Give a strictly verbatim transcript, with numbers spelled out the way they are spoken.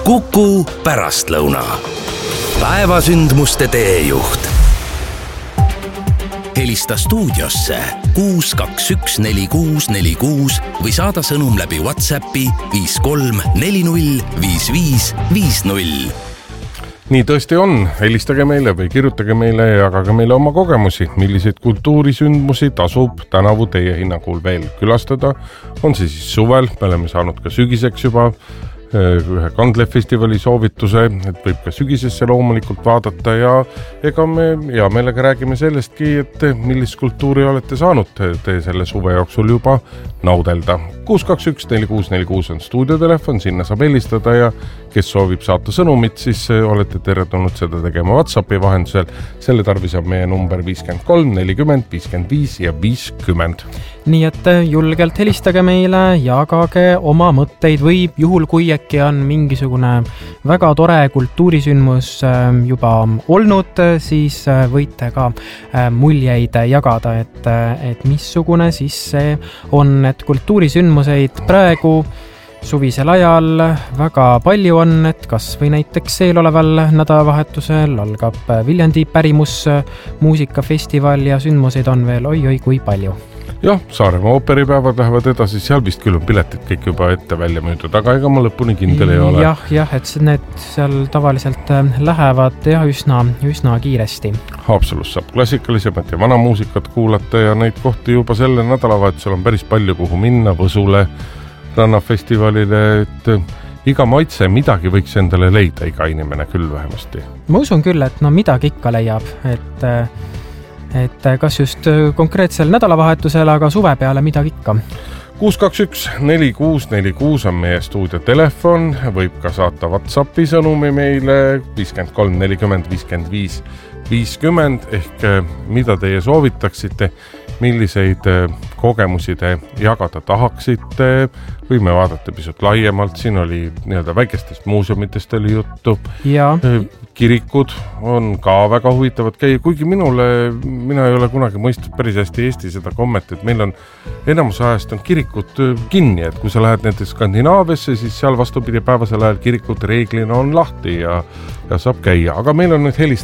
Kuku pärastlõuna. Päevasündmuste teejuht. Helista stuudiosse kuus kaks üks neli kuus neli kuus või saada sõnum läbi WhatsAppi viis kolm neli null viis viis viis null. Nii tõesti on, helistage meile või kirjutage meile ja jagage meile oma kogemusi, milliseid kultuurisündmusi tasub tänavu teie hinnangul veel külastada. On see siis suvel, me oleme saanud ka sügiseks juba ühe Kandlefestivali soovituse, et võib ka sügisesse loomulikult vaadata ja ega me ja meelega räägime sellestki, et millist kultuuri olete saanud te selle suve jooksul juba naudelda. kuus kaks üks neli kuus neli kuus on stuudiotelefon, sinna saab helistada ja kes soovib saata sõnumit, siis olete teretulnud seda tegema WhatsAppi vahendusel. Selle tarvis on meie number viiskümmend kolm nelikümmend viiskümmend viis ja viiskümmend. Nii et julgelt helistage meile, jagage oma mõtteid või juhul kui äkki on mingisugune väga tore kultuurisündmus juba olnud, siis võite ka muljeid jagada, et, et missugune siis see on, et kultuurisündmuseid praegu suvisel ajal väga palju on, et kas või näiteks eeloleval nädalavahetusel algab Viljandi pärimus muusikafestival ja sündmuseid on veel oi-oi kui palju. Jah, Saaremaa ooperipäevad lähevad edasi, seal vist küll on piletid kõik juba ette välja müüdud, aga ega ma lõpuni kindel ei ole. Jah, jah, et need seal tavaliselt lähevad ja üsna, üsna kiiresti. Haapsalus saab klassikalisemat ja vana muusikat kuulata ja neid kohti juba selle nädalavahetusel on päris palju, kuhu minna, Võsule, Rannafestivalile, et iga maitse midagi võiks endale leida, iga inimene küll vähemasti. Ma usun küll, et no midagi ikka leiab, et et kas just konkreetsel nädalavahetusel, aga suve peale midagi ikka. kuus kaks üks neli kuus neli kuus on meie stuudiotelefon, võib ka saata WhatsAppi sõnumi meile viiskümmend kolm nelikümmend viiskümmend viis viiskümmend ehk mida teie soovitaksite, milliseid kogemusi te jagada tahaksite, võime vaadata pisut laiemalt, siin oli nii-öelda väikestest muuseumitest oli juttu. Ja. Kirikud on ka väga huvitavad käia, kuigi minule, mina ei ole kunagi mõistnud päris hästi Eesti seda kommet, et meil on enamus ajast on kirikud kinni, et kui sa lähed näiteks Skandinaaviasse, siis seal vastupidi päevasel ajal kirikud reeglina on lahti ja, ja saab käia, aga meil on nüüd helistada